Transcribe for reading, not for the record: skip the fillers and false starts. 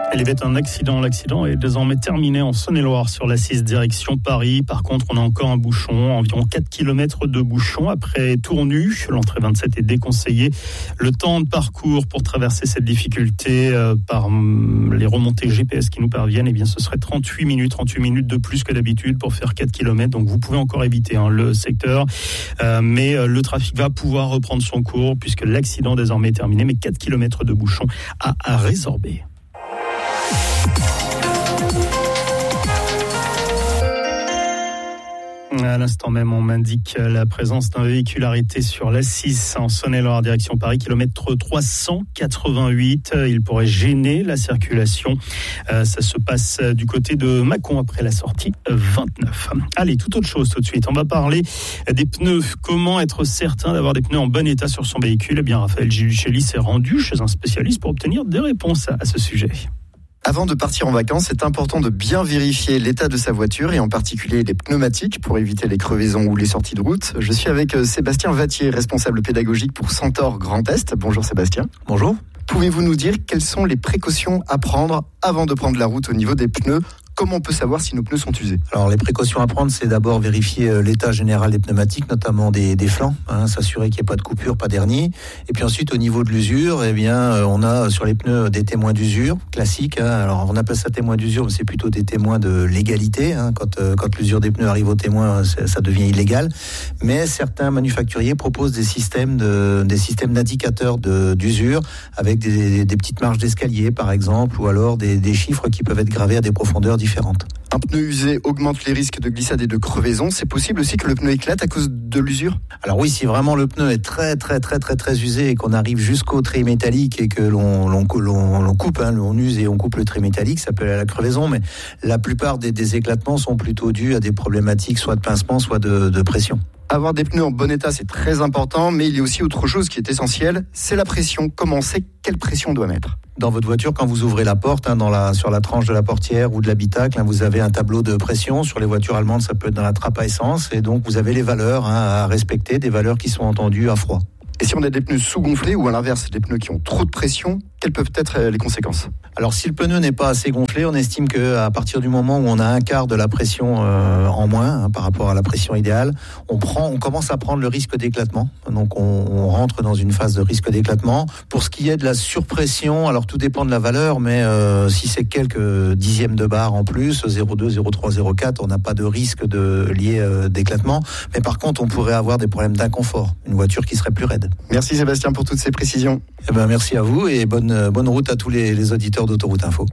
Il y avait un accident. L'accident est désormais terminé en Saône-et-Loire sur la 6 direction Paris. Par contre, on a encore un bouchon, environ 4 km de bouchon après Tournu. L'entrée 27 est déconseillée. Le temps de parcours pour traverser cette difficulté par les remontées GPS qui nous parviennent, eh bien, ce serait 38 minutes de plus que d'habitude pour faire 4 km. Donc, vous pouvez encore éviter le secteur. Mais le trafic va pouvoir reprendre son cours puisque l'accident désormais est terminé. Mais 4 km de bouchon à résorber. À l'instant même, on m'indique la présence d'un véhicule arrêté sur la 6 en Saône-et-Loire, direction Paris, kilomètre 388. Il pourrait gêner la circulation. Ça se passe du côté de Mâcon après la sortie 29. Allez, toute autre chose tout de suite. On va parler des pneus. Comment être certain d'avoir des pneus en bon état sur son véhicule ? Eh bien, Raphaël Giluchelli s'est rendu chez un spécialiste pour obtenir des réponses à ce sujet. Avant de partir en vacances, c'est important de bien vérifier l'état de sa voiture et en particulier les pneumatiques pour éviter les crevaisons ou les sorties de route. Je suis avec Sébastien Vattier, responsable pédagogique pour Centaure Grand Est. Bonjour Sébastien. Bonjour. Pouvez-vous nous dire quelles sont les précautions à prendre avant de prendre la route au niveau des pneus ? Comment on peut savoir si nos pneus sont usés ? Alors les précautions à prendre, c'est d'abord vérifier l'état général des pneumatiques, notamment des flancs, s'assurer qu'il n'y ait pas de coupure, pas d'hernie. Et puis ensuite, au niveau de l'usure, eh bien, on a sur les pneus des témoins d'usure classiques. Alors on appelle ça témoins d'usure, mais c'est plutôt des témoins de légalité. Quand l'usure des pneus arrive au témoin, ça devient illégal. Mais certains manufacturiers proposent des systèmes d'indicateurs d'usure avec des petites marges d'escalier, par exemple, ou alors des chiffres qui peuvent être gravés à des profondeurs différentes. Un pneu usé augmente les risques de glissade et de crevaison. C'est possible aussi que le pneu éclate à cause de l'usure ? Alors oui, si vraiment le pneu est très usé et qu'on arrive jusqu'au trait métallique et que l'on coupe, on use et on coupe le trait métallique, ça peut aller à la crevaison, mais la plupart des éclatements sont plutôt dus à des problématiques soit de pincement, soit de pression. Avoir des pneus en bon état, c'est très important, mais il y a aussi autre chose qui est essentielle, c'est la pression. Comment on sait quelle pression on doit mettre ? Dans votre voiture, quand vous ouvrez la porte, sur la tranche de la portière ou de l'habitacle, vous avez un tableau de pression. Sur les voitures allemandes, ça peut être dans la trappe à essence. Et donc, vous avez les valeurs à respecter, des valeurs qui sont entendues à froid. Et si on a des pneus sous-gonflés ou à l'inverse, des pneus qui ont trop de pression, quelles peuvent être les conséquences ? Alors si le pneu n'est pas assez gonflé, on estime qu'à partir du moment où on a un quart de la pression en moins par rapport à la pression idéale, on commence à prendre le risque d'éclatement. Donc on rentre dans une phase de risque d'éclatement. Pour ce qui est de la surpression, alors tout dépend de la valeur, mais si c'est quelques dixièmes de bar en plus, 0,2, 0,3, 0,4, on n'a pas de risque lié d'éclatement. Mais par contre, on pourrait avoir des problèmes d'inconfort, une voiture qui serait plus raide. Merci Sébastien pour toutes ces précisions. Merci à vous et bonne route à tous les auditeurs d'Autoroute Info.